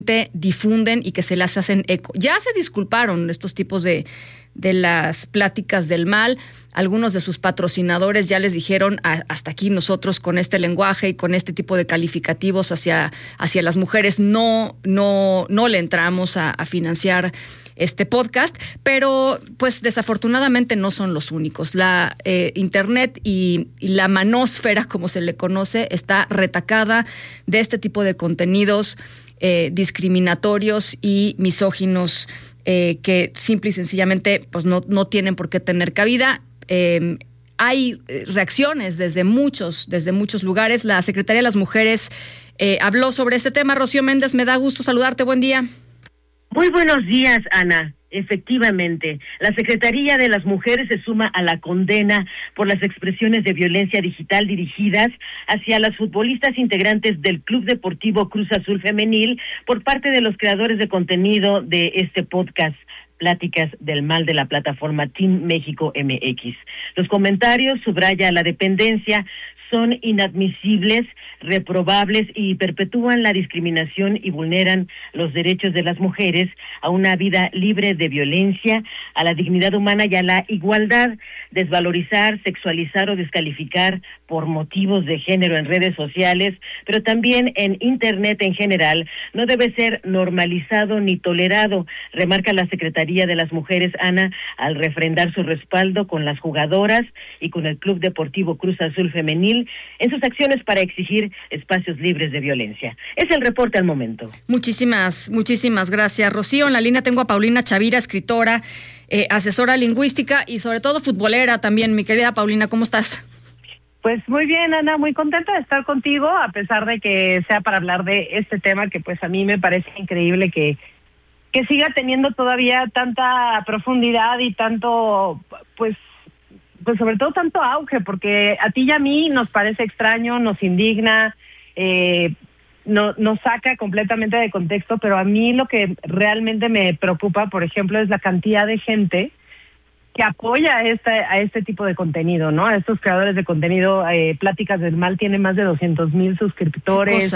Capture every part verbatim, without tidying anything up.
difunden y que se las hacen eco. Ya se disculparon estos tipos de, de las pláticas del mal. Algunos de sus patrocinadores ya les dijeron a, hasta aquí nosotros con este lenguaje y con este tipo de calificativos hacia, hacia las mujeres no, no, no le entramos a, a financiar este podcast, pero pues desafortunadamente no son los únicos. La eh, internet y, y la manósfera, como se le conoce, está retacada de este tipo de contenidos eh, discriminatorios y misóginos eh, que simple y sencillamente pues no, no tienen por qué tener cabida. Eh, hay reacciones desde muchos, desde muchos lugares. La Secretaría de las Mujeres eh, habló sobre este tema. Rocío Méndez, me da gusto saludarte. Buen día. Muy buenos días, Ana. Efectivamente, la Secretaría de las Mujeres se suma a la condena por las expresiones de violencia digital dirigidas hacia las futbolistas integrantes del Club Deportivo Cruz Azul Femenil por parte de los creadores de contenido de este podcast, Pláticas del Mal, de la plataforma Team México M X. Los comentarios, subraya la dependencia, son inadmisibles, reprobables y perpetúan la discriminación y vulneran los derechos de las mujeres a una vida libre de violencia, a la dignidad humana y a la igualdad. Desvalorizar, sexualizar o descalificar por motivos de género en redes sociales, pero también en Internet en general, no debe ser normalizado ni tolerado, remarca la Secretaría de las Mujeres, Ana, al refrendar su respaldo con las jugadoras y con el Club Deportivo Cruz Azul Femenil en sus acciones para exigir espacios libres de violencia. Es el reporte al momento. Muchísimas, muchísimas gracias, Rocío. En la línea tengo a Paulina Chavira, escritora, eh, asesora lingüística y sobre todo futbolera también. Mi querida Paulina, ¿cómo estás? Pues muy bien, Ana, muy contenta de estar contigo, a pesar de que sea para hablar de este tema que pues a mí me parece increíble que, que siga teniendo todavía tanta profundidad y tanto, pues, pues sobre todo tanto auge, porque a ti y a mí nos parece extraño, nos indigna, eh, no, nos saca completamente de contexto, pero a mí lo que realmente me preocupa, por ejemplo, es la cantidad de gente que apoya a este, a este tipo de contenido, ¿no? A estos creadores de contenido. eh, Pláticas del Mal tiene más de doscientos mil suscriptores.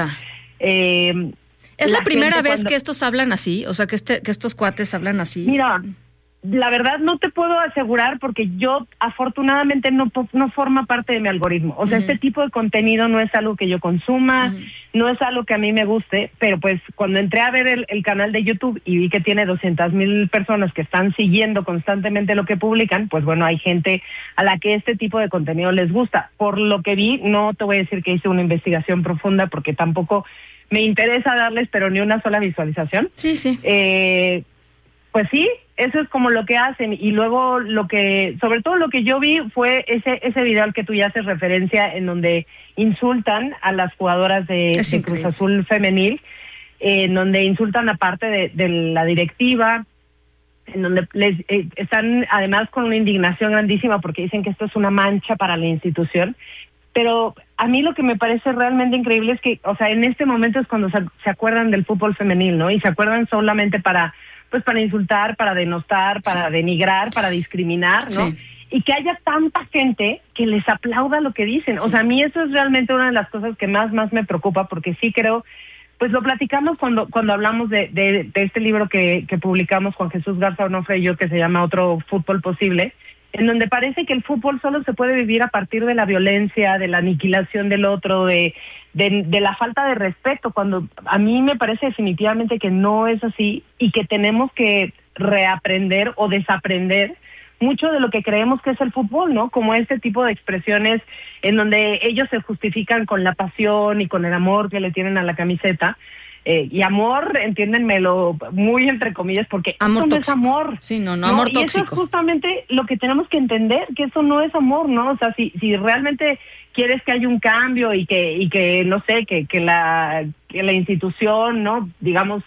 Eh, ¿Es la, la primera vez cuando... que estos hablan así? O sea, que, este, que estos cuates hablan así. Mira, la verdad no te puedo asegurar porque yo afortunadamente no no forma parte de mi algoritmo. O sea, uh-huh. Este tipo de contenido no es algo que yo consuma, uh-huh. No es algo que a mí me guste, pero pues cuando entré a ver el, el canal de YouTube y vi que tiene doscientas mil personas que están siguiendo constantemente lo que publican, pues bueno, hay gente a la que este tipo de contenido les gusta. Por lo que vi, no te voy a decir que hice una investigación profunda porque tampoco me interesa darles, pero ni una sola visualización. Sí, sí. Eh, pues sí, eso es como lo que hacen. Y luego lo que, sobre todo lo que yo vi fue ese ese video al que tú ya haces referencia, en donde insultan a las jugadoras de, de Cruz Azul Femenil, eh, en donde insultan a parte de, de la directiva, en donde les eh, están además con una indignación grandísima porque dicen que esto es una mancha para la institución. Pero a mí lo que me parece realmente increíble es que, o sea, en este momento es cuando se, se acuerdan del fútbol femenil, ¿no? Y se acuerdan solamente para, pues para insultar, para denostar, para sí. denigrar, para discriminar, ¿no? Sí. Y que haya tanta gente que les aplauda lo que dicen. Sí. O sea, a mí eso es realmente una de las cosas que más, más me preocupa, porque sí creo, pues lo platicamos cuando cuando hablamos de, de, de este libro que, que publicamos Juan Jesús Garza Onofre y yo, que se llama Otro Fútbol Posible, en donde parece que el fútbol solo se puede vivir a partir de la violencia, de la aniquilación del otro, de, de, de la falta de respeto, cuando a mí me parece definitivamente que no es así y que tenemos que reaprender o desaprender mucho de lo que creemos que es el fútbol, ¿no? Como este tipo de expresiones en donde ellos se justifican con la pasión y con el amor que le tienen a la camiseta. Eh, y amor, entiéndenmelo muy entre comillas, porque amor eso no tóxico. es amor. Sí, no, no, amor y tóxico. Eso es justamente lo que tenemos que entender, que eso no es amor, ¿no? O sea, si si realmente quieres que haya un cambio y que y que no sé, que que la que la institución, ¿no? Digamos,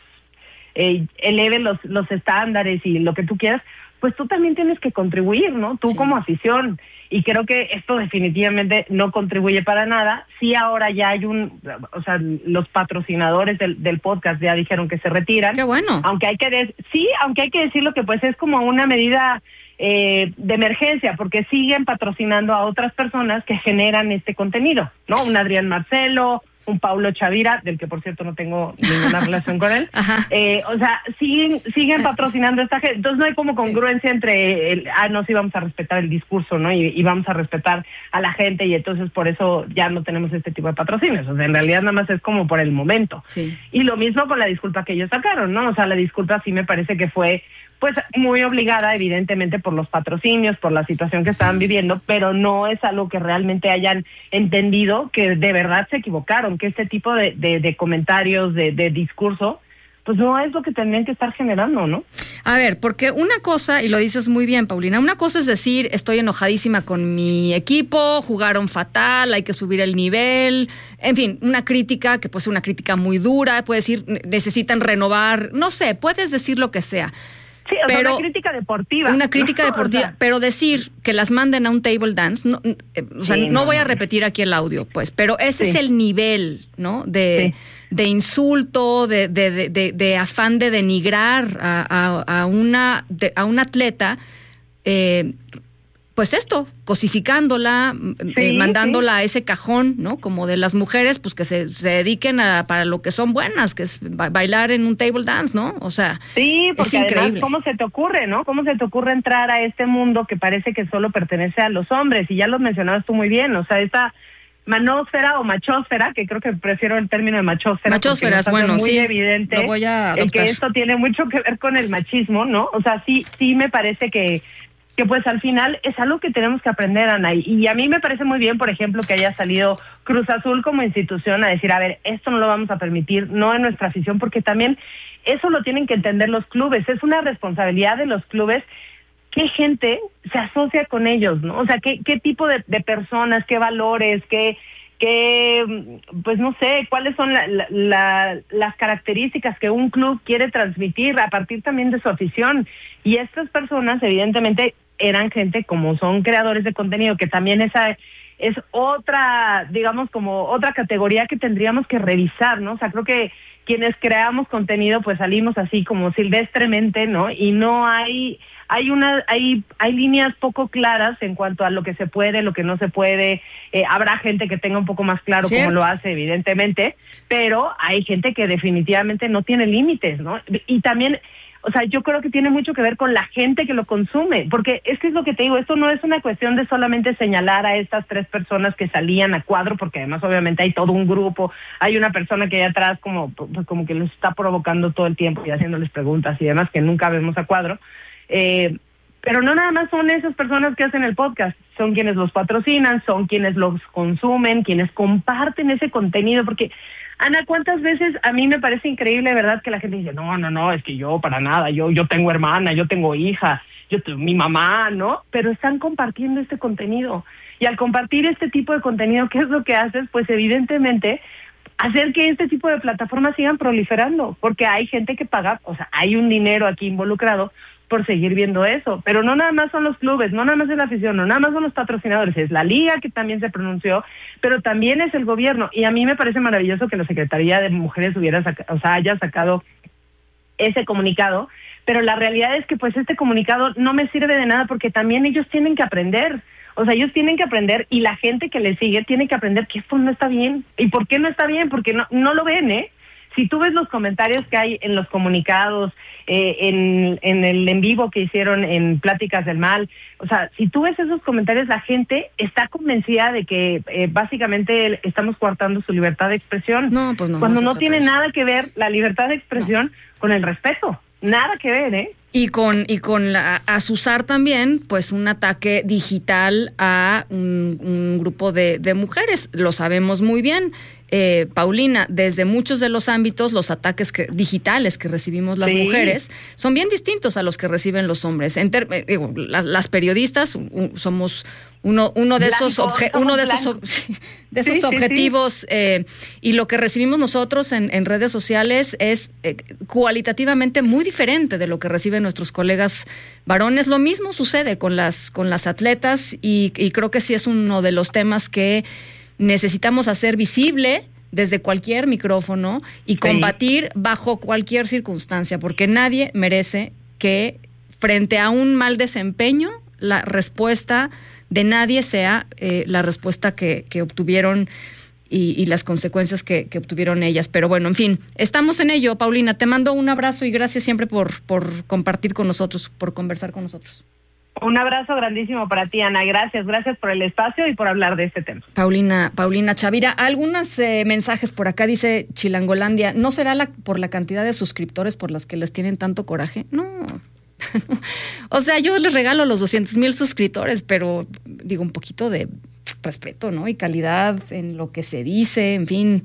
eh, eleve los los estándares y lo que tú quieras, pues tú también tienes que contribuir, ¿no? Tú sí. Como afición. Y creo que esto definitivamente no contribuye para nada. Sí, ahora ya hay un, o sea, los patrocinadores del, del podcast ya dijeron que se retiran. ¡Qué bueno! Aunque hay que, de- sí, aunque hay que decirlo que pues es como una medida eh, de emergencia, porque siguen patrocinando a otras personas que generan este contenido, ¿no? Un Adrián Marcelo, un Paulo Chavira, del que por cierto no tengo ninguna relación con él. Eh, o sea, siguen siguen patrocinando a esta gente. Entonces no hay como congruencia entre, el, ah, no, sí vamos a respetar el discurso, ¿no? Y, y vamos a respetar a la gente y entonces por eso ya no tenemos este tipo de patrocinios. O sea, en realidad nada más es como por el momento. Sí. Y lo mismo con la disculpa que ellos sacaron, ¿no? O sea, la disculpa sí me parece que fue pues muy obligada, evidentemente, por los patrocinios, por la situación que estaban viviendo, pero no es algo que realmente hayan entendido que de verdad se equivocaron, que este tipo de, de, de comentarios, de, de discurso, pues no es lo que tendrían que estar generando, ¿no? A ver, porque una cosa, y lo dices muy bien, Paulina, una cosa es decir, estoy enojadísima con mi equipo, jugaron fatal, hay que subir el nivel, en fin, una crítica que puede ser una crítica muy dura, puedes decir, necesitan renovar, no sé, puedes decir lo que sea. Sí, o pero sea, una crítica deportiva. Una crítica ¿no? deportiva, o sea, pero decir que las manden a un table dance, no, eh, o sea, sí, no, no voy a repetir aquí el audio, pues, pero ese sí. es el nivel, ¿no? De, sí. de insulto, de, de, de, de, de afán de denigrar a, a, a una de, a un atleta, eh, pues esto, cosificándola, sí, eh, mandándola sí. a ese cajón, ¿no? Como de las mujeres, pues que se, se dediquen a para lo que son buenas, que es ba- bailar en un table dance, ¿no? O sea, sí, porque es increíble. Además, ¿cómo se te ocurre, no? ¿Cómo se te ocurre entrar a este mundo que parece que solo pertenece a los hombres? Y ya lo mencionabas tú muy bien, o sea, esta manósfera o machósfera, que creo que prefiero el término de machósfera. Machósfera es bueno, muy sí. evidente Lo voy a el que esto tiene mucho que ver con el machismo, ¿no? O sea, sí, sí me parece que que pues al final es algo que tenemos que aprender, Ana, y a mí me parece muy bien, por ejemplo, que haya salido Cruz Azul como institución a decir, a ver, esto no lo vamos a permitir, no en nuestra afición, porque también eso lo tienen que entender los clubes, es una responsabilidad de los clubes qué gente se asocia con ellos, ¿no? O sea, qué, qué tipo de, de personas, qué valores, qué, qué, pues no sé, cuáles son la, la, la, las características que un club quiere transmitir a partir también de su afición, y estas personas evidentemente eran gente como son creadores de contenido, que también esa es otra, digamos, como otra categoría que tendríamos que revisar, ¿no? O sea, creo que quienes creamos contenido, pues salimos así como silvestremente, ¿no? Y no hay, hay una, hay, hay líneas poco claras en cuanto a lo que se puede, lo que no se puede. Eh, habrá gente que tenga un poco más claro ¿Cierto? Cómo lo hace, evidentemente, pero hay gente que definitivamente no tiene límites, ¿no? Y también, o sea, yo creo que tiene mucho que ver con la gente que lo consume, porque es que es lo que te digo, esto no es una cuestión de solamente señalar a estas tres personas que salían a cuadro, porque además obviamente hay todo un grupo, hay una persona que hay atrás como, pues, como que los está provocando todo el tiempo y haciéndoles preguntas y demás que nunca vemos a cuadro, eh, pero no nada más son esas personas que hacen el podcast, son quienes los patrocinan, son quienes los consumen, quienes comparten ese contenido, porque Ana, ¿cuántas veces a mí me parece increíble, verdad, que la gente dice, no, no, no, es que yo para nada, yo yo tengo hermana, yo tengo hija, yo tengo mi mamá, ¿no? Pero están compartiendo este contenido. Y al compartir este tipo de contenido, ¿qué es lo que haces? Pues evidentemente hacer que este tipo de plataformas sigan proliferando, porque hay gente que paga, o sea, hay un dinero aquí involucrado por seguir viendo eso, pero no nada más son los clubes, no nada más es la afición, no nada más son los patrocinadores, es la liga que también se pronunció, pero también es el gobierno, y a mí me parece maravilloso que la Secretaría de Mujeres hubiera saca, o sea, haya sacado ese comunicado, pero la realidad es que pues este comunicado no me sirve de nada porque también ellos tienen que aprender, o sea, ellos tienen que aprender y la gente que les sigue tiene que aprender que esto no está bien. ¿Y por qué no está bien? Porque no, no lo ven, ¿eh? Si tú ves los comentarios que hay en los comunicados, eh, en, en el en vivo que hicieron en Pláticas del Mal, o sea, si tú ves esos comentarios, la gente está convencida de que eh, básicamente estamos coartando su libertad de expresión. No, pues no. Cuando no, no tiene nada que ver la libertad de expresión no. con el respeto. Nada que ver, ¿eh? Y con y con la, asusar también, pues, un ataque digital a un, un grupo de, de mujeres. Lo sabemos muy bien. Eh, Paulina, desde muchos de los ámbitos, los ataques que, digitales que recibimos las sí. mujeres son bien distintos a los que reciben los hombres. En ter, eh, las, las periodistas uh, somos uno uno de blanco, esos obje, uno de esos de esos sí, objetivos sí, sí. Eh, y lo que recibimos nosotros en, en redes sociales es eh, cualitativamente muy diferente de lo que reciben nuestros colegas varones. Lo mismo sucede con las con las atletas y, y creo que sí es uno de los temas que necesitamos hacer visible desde cualquier micrófono y combatir sí. bajo cualquier circunstancia, porque nadie merece que frente a un mal desempeño la respuesta de nadie sea eh, la respuesta que, que obtuvieron y, y las consecuencias que, que obtuvieron ellas. Pero bueno, en fin, estamos en ello, Paulina. Te mando un abrazo y gracias siempre por, por compartir con nosotros, por conversar con nosotros. Un abrazo grandísimo para ti, Ana. Gracias, gracias por el espacio y por hablar de este tema. Paulina, Paulina Chavira, algunos eh, mensajes por acá, dice Chilangolandia, ¿no será la, por la cantidad de suscriptores por las que les tienen tanto coraje? No. O sea, yo les regalo los doscientos mil suscriptores, pero digo, un poquito de respeto, ¿no? Y calidad en lo que se dice, en fin.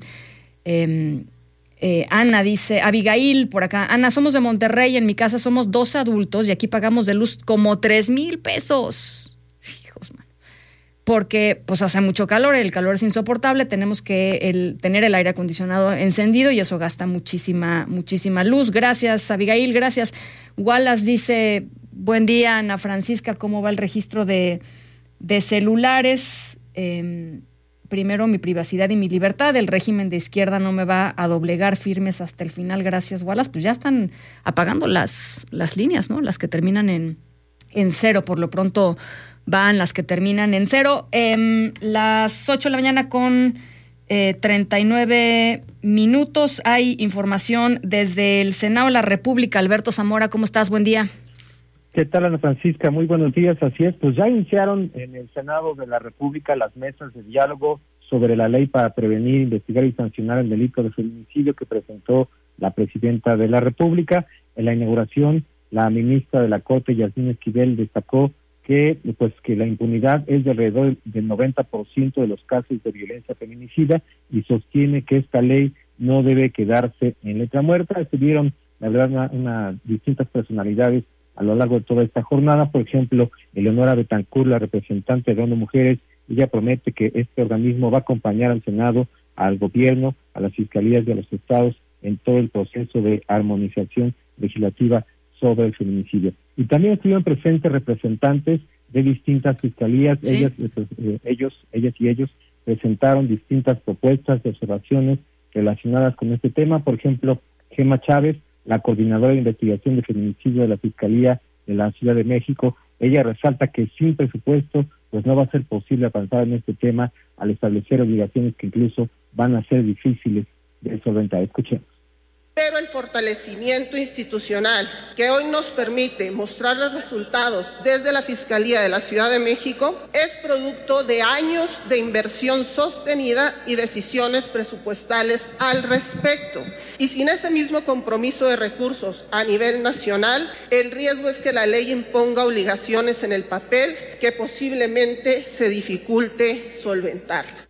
Eh, Eh, Ana dice, Abigail por acá, Ana, somos de Monterrey, en mi casa somos dos adultos y aquí pagamos de luz como tres mil pesos. Hijos, man. Porque, pues, hace mucho calor, el calor es insoportable, tenemos que el, tener el aire acondicionado encendido y eso gasta muchísima, muchísima luz. Gracias, Abigail, gracias. Wallace dice, buen día, Ana Francisca, ¿cómo va el registro de, de celulares? Eh, Primero, mi privacidad y mi libertad. El régimen de izquierda no me va a doblegar, firmes hasta el final. Gracias, Wallace. Pues ya están apagando las, las líneas, ¿no? Las que terminan en, en cero. Por lo pronto van las que terminan en cero. Eh, las ocho de la mañana con eh, treinta y nueve minutos. Hay información desde el Senado de la República. Alberto Zamora, ¿cómo estás? Buen día. ¿Qué tal, Ana Francisca? Muy buenos días, así es, pues ya iniciaron en el Senado de la República las mesas de diálogo sobre la ley para prevenir, investigar y sancionar el delito de feminicidio que presentó la Presidenta de la República. En la inauguración, la ministra de la Corte, Yasmín Esquivel, destacó que pues que la impunidad es de alrededor del noventa por ciento de los casos de violencia feminicida y sostiene que esta ley no debe quedarse en letra muerta. Estuvieron, la verdad, una, una distintas personalidades a lo largo de toda esta jornada. Por ejemplo, Eleonora Betancourt, la representante de ONU Mujeres, ella promete que este organismo va a acompañar al Senado, al gobierno, a las fiscalías de los estados en todo el proceso de armonización legislativa sobre el feminicidio. Y también estuvieron presentes representantes de distintas fiscalías. Sí. Ellas, eh, ellos, ellas y ellos presentaron distintas propuestas de observaciones relacionadas con este tema. Por ejemplo, Gema Chávez, la coordinadora de investigación de feminicidio de la Fiscalía de la Ciudad de México, ella resalta que sin presupuesto pues no va a ser posible avanzar en este tema al establecer obligaciones que incluso van a ser difíciles de solventar. Escuchemos. Pero el fortalecimiento institucional que hoy nos permite mostrar los resultados desde la Fiscalía de la Ciudad de México es producto de años de inversión sostenida y decisiones presupuestales al respecto. Y sin ese mismo compromiso de recursos a nivel nacional, el riesgo es que la ley imponga obligaciones en el papel que posiblemente se dificulte solventarlas.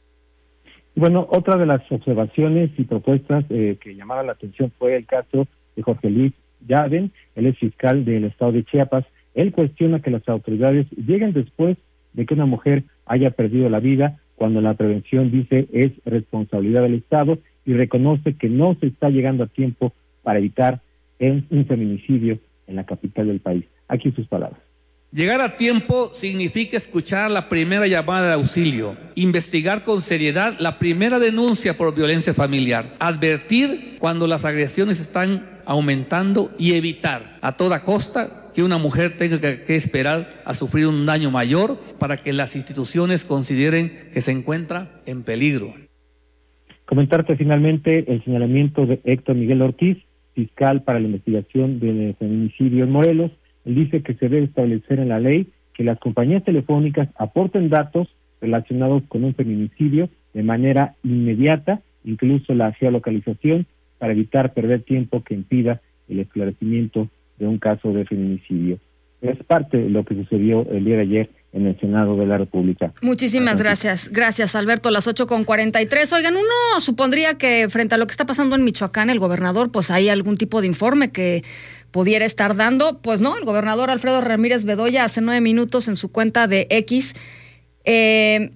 Bueno, otra de las observaciones y propuestas eh, que llamaba la atención fue el caso de Jorge Luis Yaden, él es fiscal del estado de Chiapas. Él cuestiona que las autoridades lleguen después de que una mujer haya perdido la vida, cuando la prevención, dice, es responsabilidad del Estado, y reconoce que no se está llegando a tiempo para evitar un feminicidio en la capital del país. Aquí sus palabras. Llegar a tiempo significa escuchar la primera llamada de auxilio, investigar con seriedad la primera denuncia por violencia familiar, advertir cuando las agresiones están aumentando y evitar a toda costa que una mujer tenga que esperar a sufrir un daño mayor para que las instituciones consideren que se encuentra en peligro. Comentarte finalmente el señalamiento de Héctor Miguel Ortiz, fiscal para la investigación del feminicidio en Morelos. Él dice que se debe establecer en la ley que las compañías telefónicas aporten datos relacionados con un feminicidio de manera inmediata, incluso la geolocalización, para evitar perder tiempo que impida el esclarecimiento de un caso de feminicidio. Es parte de lo que sucedió el día de ayer en el Senado de la República. Muchísimas gracias. Gracias, Alberto. Las ocho con cuarenta y tres. Oigan, uno supondría que frente a lo que está pasando en Michoacán, el gobernador, pues hay algún tipo de informe que pudiera estar dando. Pues no, el gobernador Alfredo Ramírez Bedoya hace nueve minutos en su cuenta de X eh,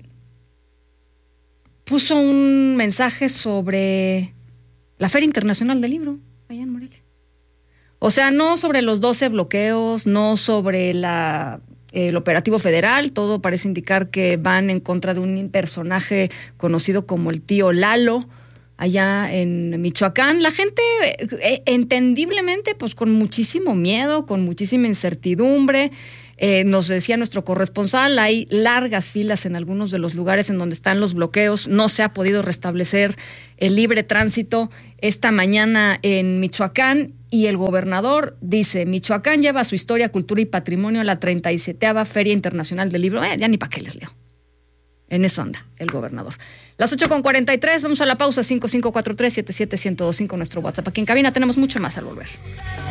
puso un mensaje sobre la Feria Internacional del Libro allá en Morelia. O sea, no sobre los doce bloqueos, no sobre la el operativo federal, todo parece indicar que van en contra de un personaje conocido como el tío Lalo, allá en Michoacán. La gente, eh, entendiblemente, pues con muchísimo miedo, con muchísima incertidumbre. Eh, nos decía nuestro corresponsal, hay largas filas en algunos de los lugares en donde están los bloqueos. No se ha podido restablecer el libre tránsito esta mañana en Michoacán. Y el gobernador dice, Michoacán lleva su historia, cultura y patrimonio a la treinta y siete Feria Internacional del Libro. Eh, ya ni para qué les leo. En eso anda el gobernador. Las ocho con cuarenta y tres, vamos a la pausa. Cinco cinco cuatro tres siete siete uno cero dos cinco, nuestro WhatsApp. Aquí en cabina tenemos mucho más al volver.